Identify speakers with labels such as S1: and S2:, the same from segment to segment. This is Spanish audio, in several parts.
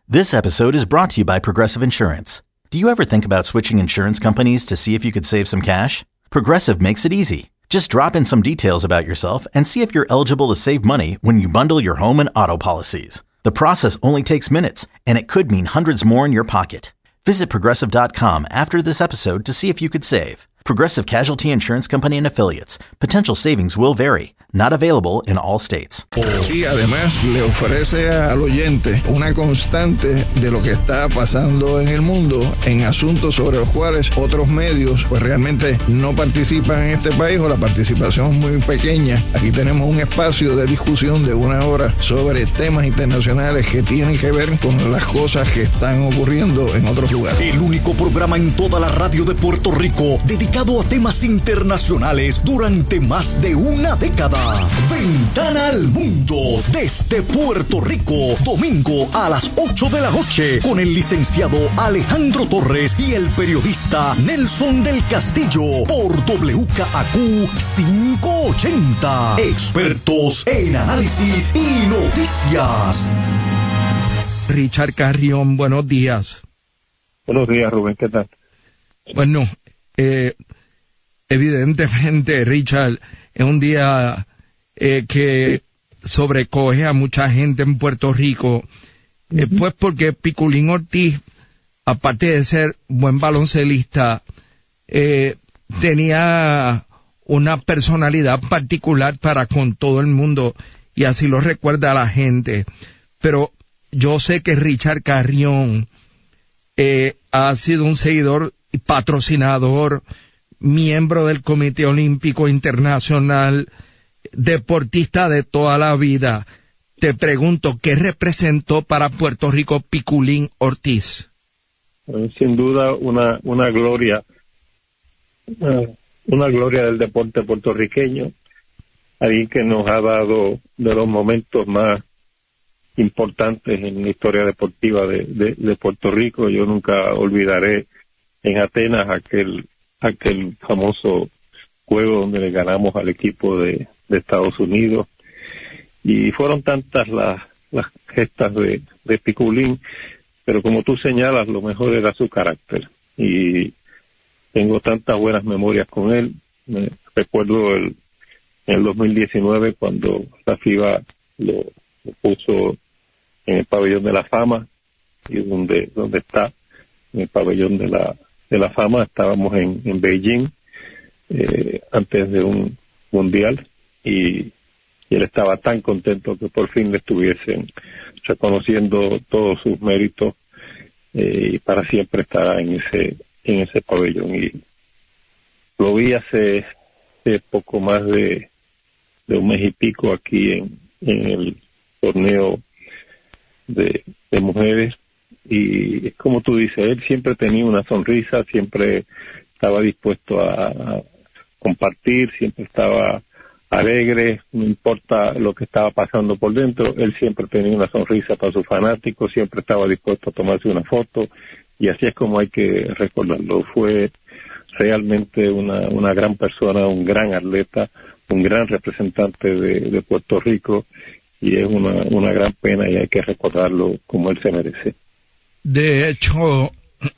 S1: This episode is brought to you by Progressive Insurance. Do you ever think about switching insurance companies to see if you could save some cash? Progressive makes it easy. Just drop in some details about yourself and see if you're eligible to save money when you bundle your home and auto policies. The process only takes minutes, and it could mean hundreds more in your pocket. Visit Progressive.com after this episode to see if you could save. Progressive Casualty Insurance Company and Affiliates. Potential savings will vary. Not available in all states.
S2: Y además le ofrece al oyente una constante de lo que está pasando en el mundo en asuntos sobre los cuales otros medios pues realmente no participan en este país o la participación es muy pequeña. Aquí tenemos un espacio de discusión de 1 hora sobre temas internacionales que tienen que ver con las cosas que están ocurriendo en otros lugares.
S3: El único programa en toda la radio de Puerto Rico dedicado a temas internacionales durante más de una década. Ventana al Mundo desde Puerto Rico, domingo a las 8 de la noche con el licenciado Alejandro Torres y el periodista Nelson del Castillo por WKAQ 580. Expertos en análisis y noticias.
S4: Richard Carrión, buenos días.
S5: Buenos días, Rubén, ¿qué tal?
S4: Bueno, evidentemente, Richard, es un día que sobrecoge a mucha gente en Puerto Rico, pues porque Piculín Ortiz, aparte de ser buen baloncelista, tenía una personalidad particular para con todo el mundo, y así lo recuerda la gente. Pero yo sé que Richard Carrión ha sido un seguidor y patrocinador, miembro del Comité Olímpico Internacional, deportista de toda la vida. Te pregunto, ¿qué representó para Puerto Rico Piculín Ortiz?
S5: Sin duda una gloria, una gloria del deporte puertorriqueño, alguien que nos ha dado de los momentos más importantes en la historia deportiva de Puerto Rico. Yo nunca olvidaré en Atenas aquel famoso juego donde le ganamos al equipo de Estados Unidos, y fueron tantas las gestas de Piculín, pero como tú señalas, lo mejor era su carácter, y tengo tantas buenas memorias con él. Recuerdo en el 2019 cuando la FIBA lo puso en el pabellón de la fama, y donde está en el pabellón de la fama. Estábamos en Beijing antes de un mundial, y él estaba tan contento que por fin le estuviesen reconociendo todos sus méritos, y para siempre estará en ese pabellón. Y lo vi hace poco más de un mes y pico aquí en el torneo de mujeres, y como tú dices, él siempre tenía una sonrisa, siempre estaba dispuesto a compartir, siempre estaba alegre, no importa lo que estaba pasando por dentro, él siempre tenía una sonrisa para sus fanáticos, siempre estaba dispuesto a tomarse una foto, y así es como hay que recordarlo. Fue realmente una gran persona, un gran atleta, un gran representante de Puerto Rico, y es una gran pena, y hay que recordarlo como él se merece.
S4: De hecho,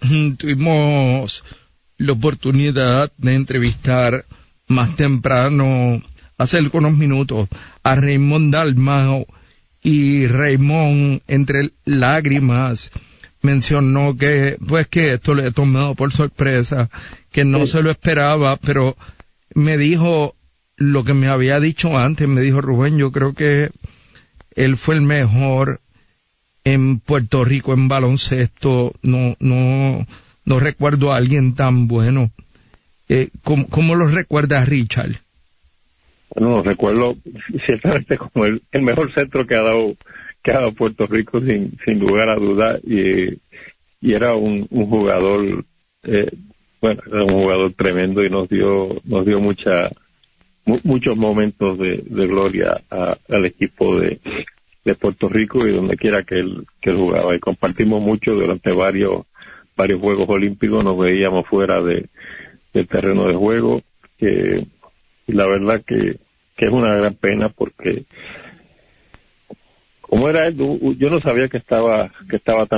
S4: tuvimos la oportunidad de entrevistar más temprano, hace algunos minutos, a Raymond Dalmau, y Raymond, entre lágrimas, mencionó que esto le ha tomado por sorpresa, que no se lo esperaba, pero me dijo lo que me había dicho antes. Me dijo: Rubén, yo creo que él fue el mejor en Puerto Rico en baloncesto. No recuerdo a alguien tan bueno. ¿Cómo lo recuerdas, Richard?
S5: Bueno, lo recuerdo ciertamente como el mejor centro que ha dado Puerto Rico, sin lugar a duda, y era un jugador, era un jugador tremendo, y nos dio muchos momentos de gloria al equipo de Puerto Rico, y donde quiera que él jugaba, y compartimos mucho durante varios Juegos Olímpicos. Nos veíamos fuera del terreno de juego, y la verdad que es una gran pena, porque como era él, yo no sabía que estaba tan